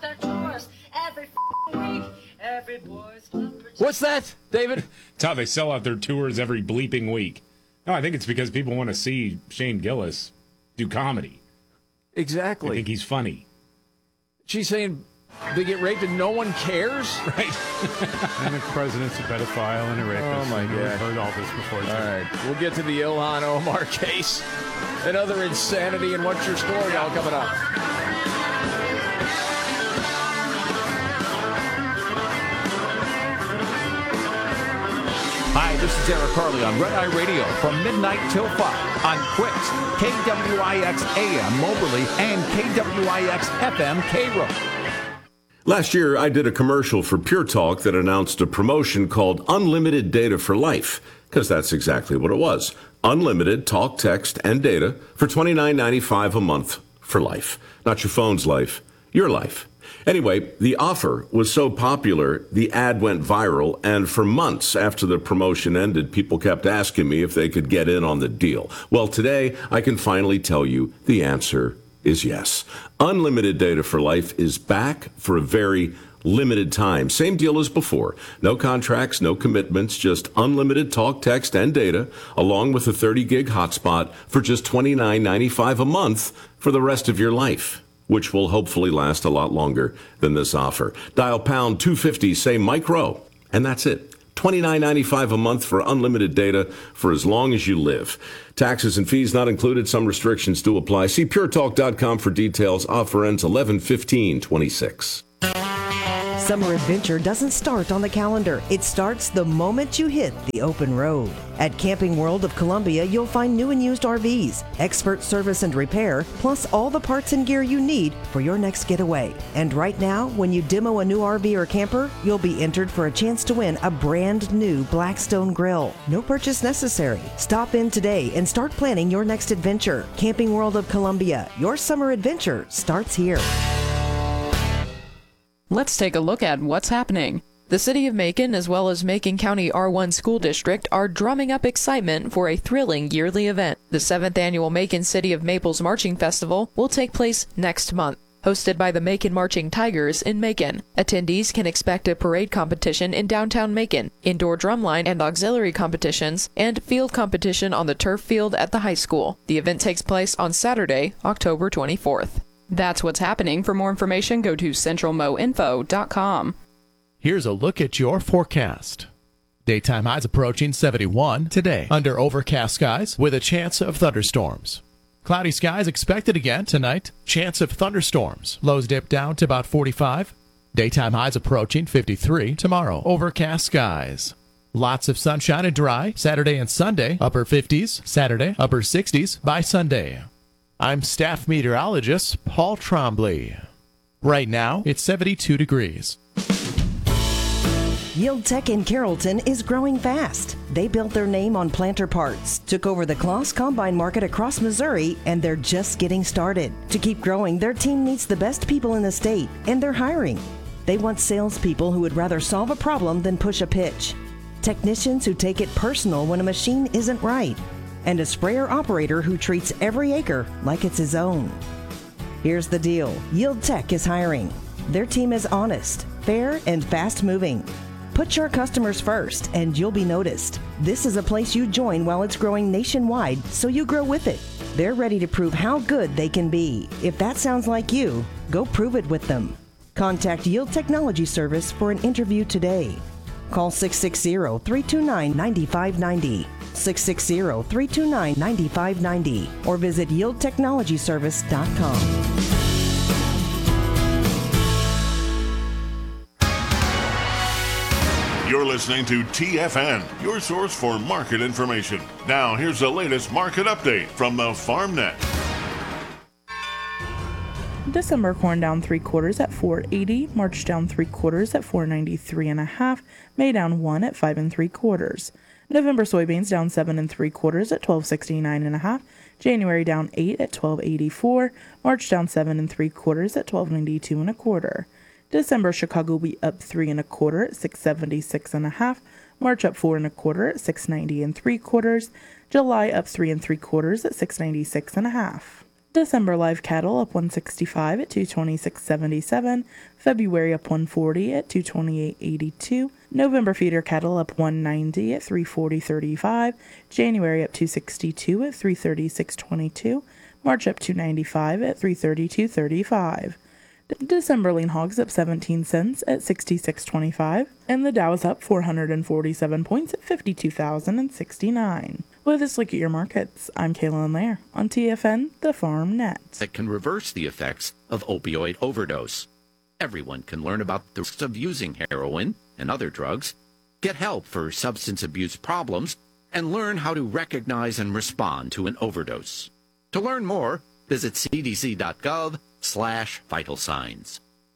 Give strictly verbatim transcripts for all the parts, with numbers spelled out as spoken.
their tours every week. Every boy's What's that, David? It's how they sell out their tours every bleeping week. No, I think it's because people want to see Shane Gillis do comedy. Exactly. I think he's funny. She's saying they get raped and no one cares? Right. And the president's a pedophile and a rapist. Oh, my We've God. heard all this before. All right. We'll get to the Ilhan Omar case and other insanity and What's Your Story all coming up. Hi, this is Eric Carley on Red Eye Radio from midnight till five on Quix, K W I X A M Moberly, and K W I X F M Cairo. Last year, I did a commercial for Pure Talk that announced a promotion called Unlimited Data for Life, because that's exactly what it was. Unlimited talk, text, and data for twenty-nine ninety-five a month for life. Not your phone's life, your life. Anyway, the offer was so popular, the ad went viral, and for months after the promotion ended, people kept asking me if they could get in on the deal. Well, today, I can finally tell you the answer is yes. Unlimited Data for Life is back for a very limited time. Same deal as before. No contracts, no commitments, just unlimited talk, text, and data, along with a thirty gig hotspot for just twenty-nine ninety-five a month for the rest of your life, which will hopefully last a lot longer than this offer. Dial pound two fifty, say micro, and that's it. twenty-nine ninety-five a month for unlimited data for as long as you live. Taxes and fees not included. Some restrictions do apply. See pure talk dot com for details. Offer ends eleven fifteen twenty-six. Summer adventure doesn't start on the calendar. It starts the moment you hit the open road. At Camping World of Columbia, you'll find new and used R Vs, expert service and repair, plus all the parts and gear you need for your next getaway. And right now, when you demo a new R V or camper, you'll be entered for a chance to win a brand new Blackstone grill. No purchase necessary. Stop in today and start planning your next adventure. Camping World of Columbia, your summer adventure starts here. Let's take a look at what's happening. The City of Macon, as well as Macon County R one School District, are drumming up excitement for a thrilling yearly event. The seventh Annual Macon City of Maples Marching Festival will take place next month. Hosted by the Macon Marching Tigers in Macon, attendees can expect a parade competition in downtown Macon, indoor drumline and auxiliary competitions, and field competition on the turf field at the high school. The event takes place on Saturday, October twenty-fourth. That's what's happening. For more information, go to central mo info dot com. Here's a look at your forecast. Daytime highs approaching seventy-one today under overcast skies with a chance of thunderstorms. Cloudy skies expected again tonight. Chance of thunderstorms. Lows dip down to about forty-five. Daytime highs approaching fifty-three tomorrow. Overcast skies. Lots of sunshine and dry Saturday and Sunday. Upper fifties Saturday, upper sixties by Sunday. I'm staff meteorologist Paul Trombley. Right now, it's seventy-two degrees. Yield Tech in Carrollton is growing fast. They built their name on planter parts, took over the Kloss Combine market across Missouri, and they're just getting started. To keep growing, their team needs the best people in the state, and they're hiring. They want salespeople who would rather solve a problem than push a pitch, technicians who take it personal when a machine isn't right, and a sprayer operator who treats every acre like it's his own. Here's the deal. Yield Tech is hiring. Their team is honest, fair, and fast-moving. Put your customers first, and you'll be noticed. This is a place you join while it's growing nationwide, so you grow with it. They're ready to prove how good they can be. If that sounds like you, go prove it with them. Contact Yield Technology Service for an interview today. Call six six zero, three two nine, nine five nine zero, six six zero, three two nine, nine five nine zero, or visit yield technology service dot com. You're listening to T F N, your source for market information. Now, here's the latest market update from the FarmNet. December corn down three quarters at four eighty, March down three quarters at four ninety-three and a half, May down one at five and three quarters. November soybeans down seven and three quarters at twelve sixty-nine and a half, January down eight at twelve eighty-four, March down seven and three quarters at twelve ninety-two and a quarter. December Chicago wheat up three and a quarter at six seventy-six and a half, March up four and a quarter at six ninety and three quarters, July up three and three quarters at six ninety-six and a half. December live cattle up one sixty-five at two twenty-six seventy-seven. February up one forty at two twenty-eight eighty-two. November feeder cattle up one ninety at three forty thirty-five. January up two sixty-two at three thirty-six twenty-two. March up two ninety-five at three thirty-two thirty-five. December lean hogs up seventeen cents at sixty-six twenty-five, and the Dow is up four hundred forty-seven points at fifty-two thousand sixty-nine. With this look at your markets, I'm Kaylin Lair on T F N, the Farm Net. That can reverse the effects of opioid overdose. Everyone can learn about the risks of using heroin and other drugs, get help for substance abuse problems, and learn how to recognize and respond to an overdose. To learn more, visit c d c dot gov slash vital signs.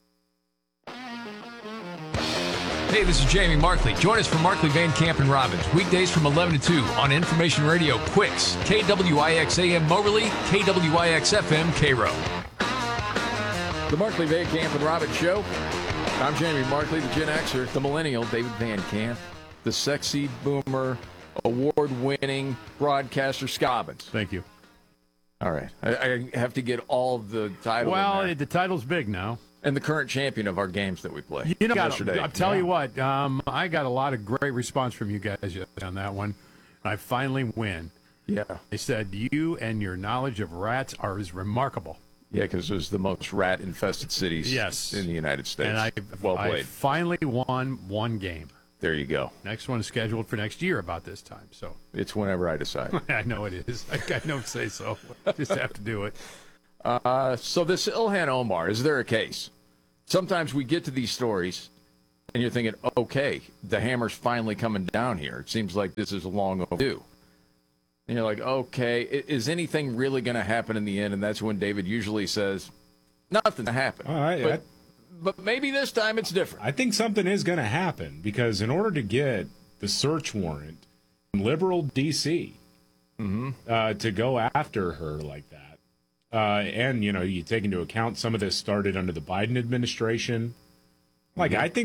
Hey, this is Jamie Markley. Join us for Markley, Van Camp, and Robbins, weekdays from eleven to two on Information Radio Quicks, K W I X A M Moberly, K W I X F M Cairo. The Markley, Van Camp, and Robbins Show. I'm Jamie Markley, the Gen Xer, the Millennial David Van Camp, the sexy boomer, award-winning broadcaster Scobbins. Thank you. All right. I, I have to get all of the titles. Well, the title's big now. And the current champion of our games that we play. You know, yesterday. I'll tell yeah. you what, um, I got a lot of great response from you guys on that one. I finally win. Yeah. They said you and your knowledge of rats are is remarkable. Yeah, because it was the most rat-infested cities yes. in the United States. And I, well I played. finally won one game. There you go. Next one is scheduled for next year about this time. So it's whenever I decide. I know it is. I, I don't say so. I just have to do it. Uh, so this Ilhan Omar, is there a case? Sometimes we get to these stories, and you're thinking, okay, the hammer's finally coming down here. It seems like this is long overdue. And you're like, okay, is anything really going to happen in the end? And that's when David usually says, nothing's going to happen. All right, but, I, but maybe this time it's different. I think something is going to happen, because in order to get the search warrant in liberal D C mm-hmm. uh, to go after her like that, Uh, and, you know, you take into account some of this started under the Biden administration. Like, mm-hmm. I think